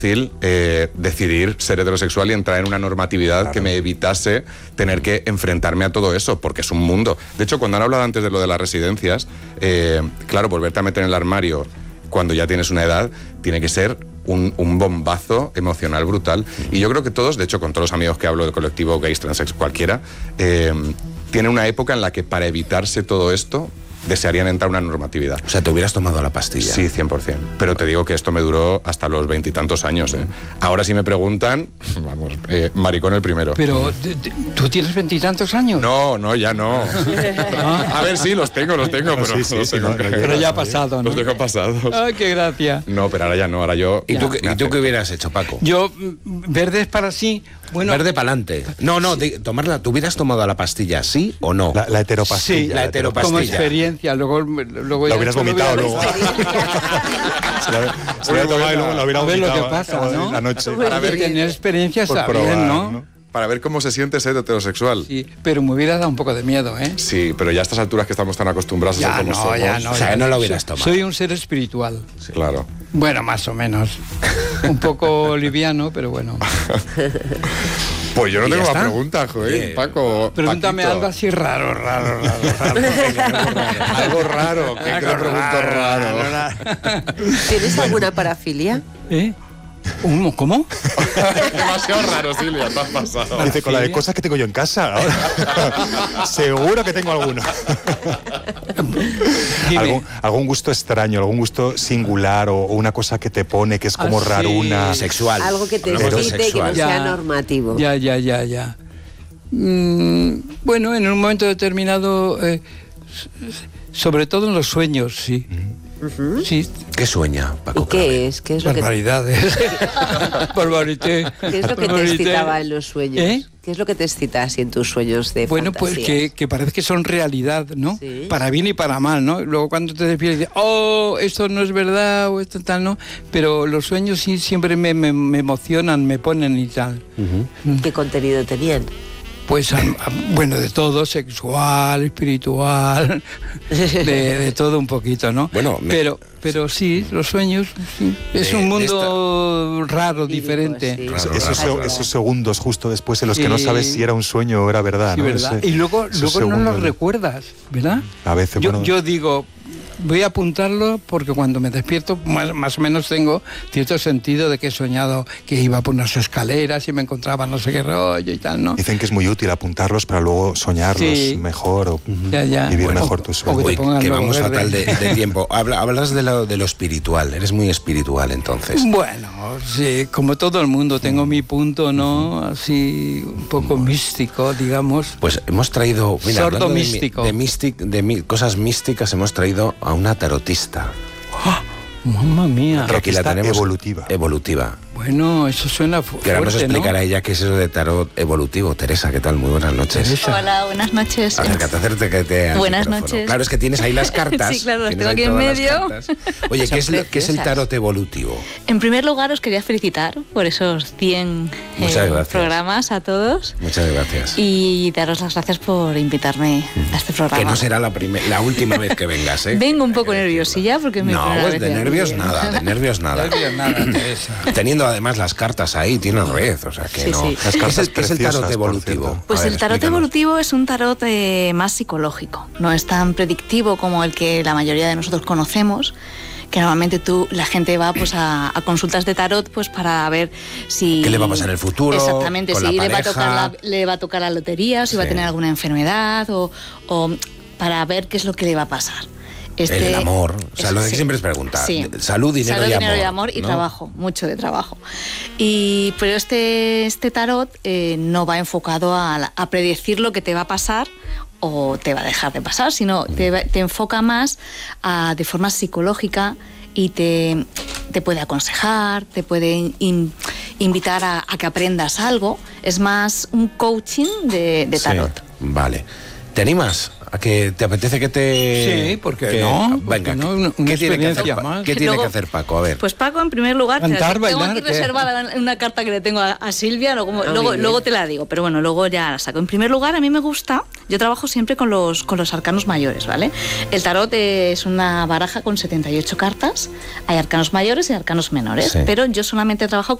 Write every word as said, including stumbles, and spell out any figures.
Eh, decidir ser heterosexual y entrar en una normatividad claro. que me evitase tener que enfrentarme a todo eso, porque es un mundo. De hecho, cuando han hablado antes de lo de las residencias, eh, claro, volverte a meter en el armario cuando ya tienes una edad, tiene que ser un, un bombazo emocional brutal. Y yo creo que todos, de hecho, con todos los amigos que hablo del colectivo gays, transex, cualquiera, eh, tiene una época en la que para evitarse todo esto desearían entrar a una normatividad. O sea, te hubieras tomado la pastilla. Sí, cien por ciento. Pero te digo que esto me duró hasta los veintitantos años. ¿eh? Ahora si me preguntan, vamos, eh, maricón el primero. Pero, ¿tú tienes veintitantos años? No, no, ya no. A ver, sí, los tengo, los tengo, pero, sí, sí, los sí, tengo, no, pero, pero ya ha pasado, ¿no? Los tengo pasados. Ay, qué gracia. No, pero ahora ya no, ahora yo... ¿Y, ya, tú, ¿y tú qué hubieras hecho, Paco? Yo, verdes para sí... Bueno, verde para adelante. No, no, de, tomarla. ¿Tú hubieras tomado la pastilla, sí o no? La, la heteropastilla. Sí, la heteropastilla. Como experiencia, luego... luego la hubieras vomitado lo luego. se la, se la tomado y luego la hubiera a ver vomitado. lo que pasa, ¿no? La noche. Para ver, tener experiencia está probar, bien, ¿no? ¿no? Para ver cómo se siente ser heterosexual. Sí, pero me hubiera dado un poco de miedo, ¿eh? Sí, pero ya a estas alturas que estamos tan acostumbrados ya a ser como no, somos... Ya no, o sea, ya no lo hubieras tomado. Soy un ser espiritual. Sí. Claro. Bueno, más o menos. Un poco liviano, pero bueno. Pues yo no tengo está? más preguntas, joder, Bien. Paco. Pregúntame Paquito. algo así raro, raro, raro. raro. Algo raro, que te pregunto raro. ¿Tienes alguna parafilia? ¿Eh? ¿Un- ¿Cómo? Demasiado raro, Silvia, te has pasado. Dice, con la de cosas que tengo yo en casa. Ahora. Seguro que tengo alguno. ¿Algún, algún gusto extraño, algún gusto singular o, o una cosa que te pone que es como Ah, sí. raruna. Sexual. Algo que te Hablamos de excite y que no sexual. sea Ya. normativo. Ya, ya, ya, ya. Mm, bueno, en un momento determinado, eh, sobre todo en los sueños, sí. Uh-huh. Sí. ¿Qué sueña, Paco? ¿Y qué es? ¿Qué es lo que, Barbaridades. Barbarité. ¿qué es lo que te Barbarité. excitaba en los sueños? ¿Eh? ¿Qué es lo que te excita así en tus sueños de Bueno, pues fantasías? que, que parece que son realidad, ¿no? Sí. Para bien y para mal, ¿no? Luego cuando te despiertas dices, oh, esto no es verdad o esto tal, ¿no? Pero los sueños sí siempre me, me, me emocionan, me ponen y tal. Uh-huh. ¿Qué contenido tenían? Pues, a- a- bueno, de todo, sexual, espiritual, de, de todo un poquito, ¿no? Bueno, me- pero, pero sí, los sueños, sí. Es De- un de mundo raro, Lírico, diferente. sí. Raro, Esos, raro. esos segundos justo después en los que no Sí. sabes si era un sueño o era verdad. Sí, ¿no? ¿verdad? Ese- y luego, esos luego no segundos. lo recuerdas, ¿verdad? A veces, Yo, bueno, yo digo, voy a apuntarlo porque cuando me despierto más, más o menos tengo cierto sentido de que he soñado que iba por unas escaleras y me encontraba no sé qué rollo y tal, ¿no? dicen que es muy útil apuntarlos para luego soñarlos Sí. mejor o Ya, ya. vivir Bueno, mejor tus o- o sueños. que Uy, te pongan que luego vamos verde. fatal de, de tiempo. Habla- hablas de lo, de lo espiritual. Eres muy espiritual, entonces. Bueno, sí, como todo el mundo, tengo mi punto, ¿no? Así, un poco místico, digamos. Pues hemos traído... Mira, Sordo hablando de mi- místico. De, místic- de mi- cosas místicas, hemos traído a una tarotista. Mamma mía. Que aquí la Tarotista tenemos. evolutiva. Evolutiva. Bueno, eso suena fu- Que ahora vamos a fuerte, explicar ¿no? a ella qué es eso de tarot evolutivo. Teresa, ¿qué tal? Muy buenas noches. Teresa. Hola, buenas noches. Acércate, acércate al Buenas micrófono. noches. Claro, es que tienes ahí las cartas. Sí, claro, las Tienes tengo ahí aquí en todas las medio. cartas. Oye, ¿qué es, Son lo- ¿qué es el preciosas. tarot evolutivo? En primer lugar, os quería felicitar por esos cien eh, Muchas gracias. programas a todos Muchas gracias. y daros las gracias por invitarme a este programa. Que no será la, primer- la última vez que vengas, ¿eh? Vengo un poco nerviosilla porque es mi No, primera pues vez de aquí. nervios nada, de nervios nada. Nervios nada, Teresa. Teniendo además las cartas ahí, tienes red, o sea que Sí, no. sí. Las ¿Qué es el, cartas qué es el tarot preciosas, por evolutivo? cierto. Pues A ver, el tarot explícanos. evolutivo es un tarot eh, más psicológico, no es tan predictivo como el que la mayoría de nosotros conocemos, que normalmente tú, la gente va pues a, a consultas de tarot pues para ver si... ¿Qué le va a pasar en el futuro? Exactamente, con si la le va, a pareja? tocar la, le va a tocar la lotería, o si va a Sí. tener alguna enfermedad, o, o para ver qué es lo que le va a pasar. Este- El amor, o sea, es- lo que sí. siempre es preguntar. Sí. Salud, dinero, Salud, y, dinero amor, y amor y ¿no? trabajo, mucho de trabajo. Y, pero este, este tarot eh, no va enfocado a, la- a predecir lo que te va a pasar o te va a dejar de pasar, sino te, va- te enfoca más a, de forma psicológica y te, te puede aconsejar, te puede in- invitar a, a que aprendas algo. Es más un coaching de, de Sí, tarot. vale. ¿Te animas ¿A que te apetece que te...? Sí, ¿por qué que- no? ¿Por Venga, qué no? Una- una ¿qué tiene que hacer, experiencia Pa- más. ¿qué tiene Luego- que hacer Paco? A ver. Pues Paco, en primer lugar, Cantar, tengo bailar, aquí ¿qué? reservada una carta que le tengo a, a Silvia, luego, Ah, luego, muy bien. luego te la digo, pero bueno, luego ya la saco. En primer lugar, a mí me gusta, yo trabajo siempre con los, con los arcanos mayores, ¿vale? El tarot es una baraja con setenta y ocho cartas, hay arcanos mayores y arcanos menores, Sí. pero yo solamente trabajo